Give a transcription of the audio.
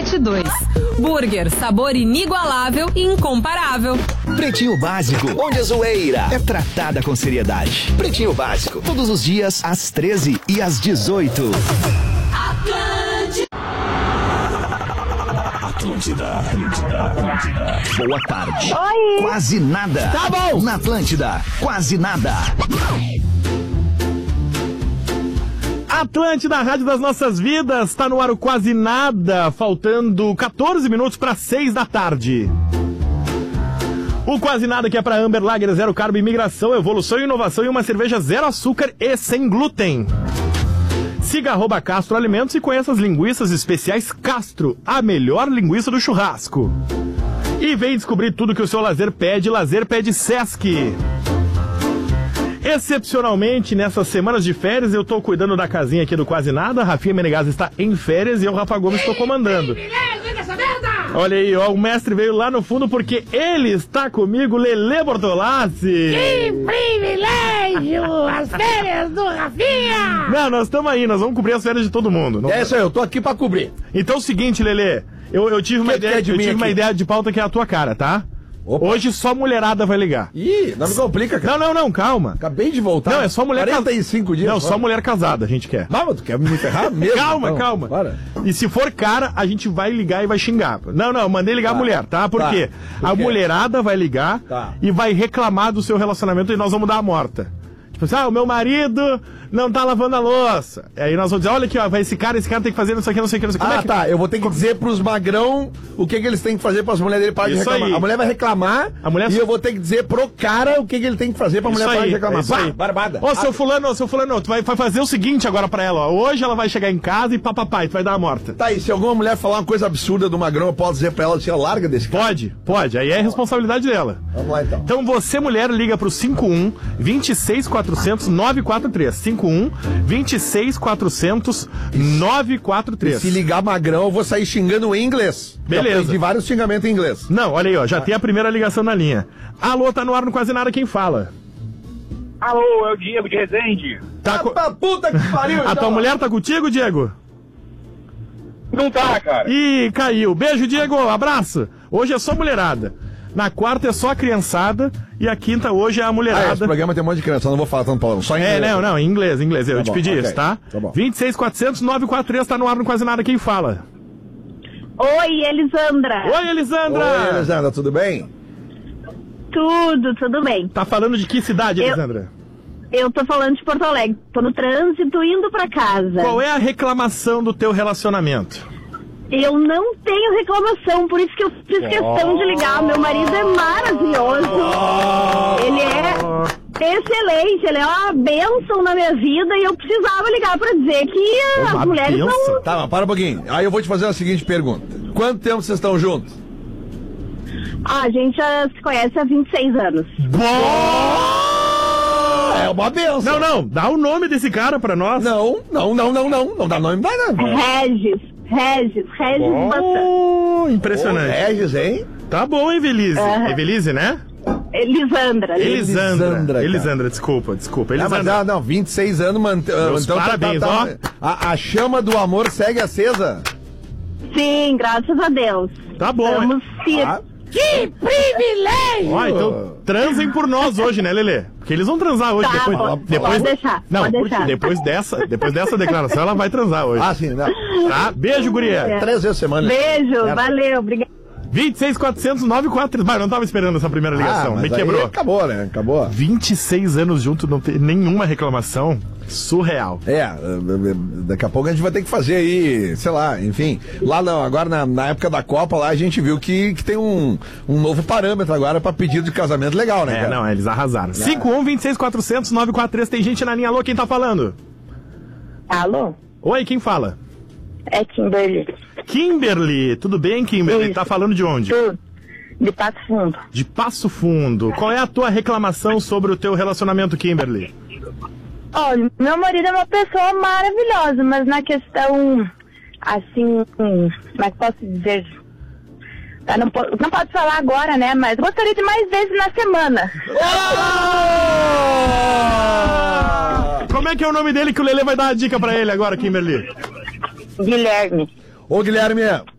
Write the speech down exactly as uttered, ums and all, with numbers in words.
sete dois. Burger, sabor inigualável e incomparável. Pretinho Básico, onde a zoeira é tratada com seriedade. Pretinho Básico, todos os dias às treze e às dezoito. Atlântida. Atlântida, Atlântida, Atlântida. Boa tarde. Oi. Quase nada. Tá bom. Na Atlântida, quase nada. Atlântida, a rádio das nossas vidas, tá no ar o Quase Nada, faltando quatorze minutos para seis da tarde. O Quase Nada que é para Amber Lager, zero carbo, imigração, evolução e inovação e uma cerveja zero açúcar e sem glúten. Siga arroba Castro Alimentos e conheça as linguiças especiais Castro, a melhor linguiça do churrasco. E vem descobrir tudo que o seu lazer pede, Lazer Pede Sesc. Excepcionalmente, nessas semanas de férias, eu tô cuidando da casinha aqui do Quase Nada. A Rafinha Menegas está em férias e eu, Rafa Gomes, estou comandando. Olha aí, ó, o mestre veio lá no fundo porque ele está comigo, Lelê Bortolassi. Que privilégio! As férias do Rafinha! Não, nós estamos aí, nós vamos cobrir as férias de todo mundo. Não... É isso aí, eu tô aqui pra cobrir. Então é o seguinte, Lelê, eu, eu tive, uma que ideia, que é de eu mim tive uma aqui? ideia de pauta que é a tua cara, tá? Opa. Hoje só mulherada vai ligar. Ih, não me complica, cara. Não, não, não, calma. Acabei de voltar. Não, é só mulher casada. quarenta e cinco dias. Não, fora. só mulher casada a gente quer. Não, mas tu quer me ferrar mesmo? Calma, então? calma. Para. E se for cara, a gente vai ligar e vai xingar. Não, não, mandei ligar Tá. a mulher, tá? Por Tá. quê? Por A quê? mulherada vai ligar Tá. e vai reclamar do seu relacionamento e nós vamos dar a morta. Tipo assim, ah, o meu marido não tá lavando a louça. Aí nós vamos dizer, olha aqui, ó, vai esse cara, esse cara tem que fazer não sei o que, não sei o que, não sei o que. Ah, Como é que... tá. Eu vou ter que dizer pros magrão o que, que eles têm que fazer pras mulheres dele parar de Isso reclamar. aí. A mulher vai reclamar A mulher- e eu vou ter que dizer pro cara o que, que ele tem que fazer pra Isso mulher parar aí, de reclamar. é isso aí. Bah, barbada. Ô, seu fulano, ô, seu fulano, tu vai, vai fazer o seguinte agora pra ela, ó. Hoje ela vai chegar em casa e papapai, tu vai dar a morta. Tá, e se alguma mulher falar uma coisa absurda do magrão, eu posso dizer pra ela assim, ó, larga desse cara. Pode, pode, aí é responsabilidade dela. Vamos lá, então. Então você, mulher, liga pro cinco um, vinte e seis, quatrocentos, nove quatro três. cinco um, vinte e seis, quatrocentos, nove quatro três. Se ligar magrão, eu vou sair xingando em inglês. Beleza. Eu aprendi vários xingamentos em inglês. Não, olha aí, ó, já tem a primeira ligação na linha. Alô, tá no ar no Quase Nada, quem fala? Alô, é o Diego de Resende. Tá Ah, co... pra puta que pariu, A tua mulher tá contigo, Diego? Não tá, cara. Ih, caiu. Beijo, Diego, abraço. Hoje é só mulherada. Na quarta é só a criançada e a quinta hoje é a Ah, esse mulherada. programa tem um monte de criança, eu não vou falar tanto palavrão, só em É, inglês. não, não, em inglês, em inglês. Eu Tá te bom, pedi ok. isso, tá? Tá bom. vinte e seis, quatrocentos, nove quatro três, tá no ar no Quase Nada, quem fala? Oi, Elisandra. Oi, Elisandra! Oi, Elisandra, tudo bem? Tudo, tudo bem. Tá falando de que cidade, Eu- Elisandra? Eu tô falando de Porto Alegre. Tô no trânsito indo pra casa. Qual é a reclamação do teu relacionamento? Eu não tenho reclamação, por isso que eu fiz questão de ligar. Meu marido é maravilhoso. Ele é excelente, ele é uma bênção na minha vida e eu precisava ligar pra dizer que Uma as mulheres bênção? não... Tá, mas para um pouquinho. Aí eu vou te fazer a seguinte pergunta. Quanto tempo vocês estão juntos? Ah, a gente já se conhece há vinte e seis anos. É uma benção. Não, não, dá o nome desse cara pra nós. Não, não, não, não, não. Não dá nome, não dá não. Regis, Regis, Regis Batan. Oh, impressionante. Ô, Regis, hein? Tá bom, hein, Evelise? Aham. Evelise, né? Elisandra. Elisandra. Elisandra, Elisandra, cara. desculpa, desculpa. Não, mas Elisandra. não, não, vinte e seis anos, mant... Meus então tá- parabéns, tá, tá, a, a chama do amor segue acesa. Sim, graças a Deus. Tá bom, Estamos firmes. Ah, Que privilégio! Ó, então transem por nós hoje, né, Lelê? Porque eles vão transar hoje. Tá, depois, pode- depois... pode deixar, Não, pode deixar. depois dessa, depois dessa declaração, ela vai transar hoje. ah, sim, não. Tá? Beijo, guria. Três vezes a semana. Beijo, Certo. valeu, obrigada. vinte e seis, quatrocentos, nove quatro três. Mas não tava esperando essa primeira ligação. Ah, mas Me aí quebrou. acabou, né? Acabou. vinte e seis anos junto, não tem nenhuma reclamação. Surreal. É, daqui a pouco a gente vai ter que fazer aí, sei lá, enfim. Lá não, agora na, na época da Copa, lá a gente viu que, que tem um, um novo parâmetro agora pra pedido de casamento legal, né, É, cara? não, eles arrasaram. cinco um, vinte e seis, quatrocentos, nove quatro três. Tem gente na linha. Alô, quem tá falando? Alô? Oi, quem fala? É Kimberly. Kimberly. Tudo bem, Kimberly? Isso. Tá falando de onde? Tudo. De Passo Fundo. De Passo Fundo. Qual é a tua reclamação sobre o teu relacionamento, Kimberly? Olha, meu marido é uma pessoa maravilhosa, mas na questão, assim, como é que posso dizer? Eu não, po- não pode falar agora, né? Mas gostaria de mais vezes na semana. Como é que é o nome dele que o Lelê vai dar uma dica pra ele agora, Kimberly? Guilherme. Ô, Guilherme,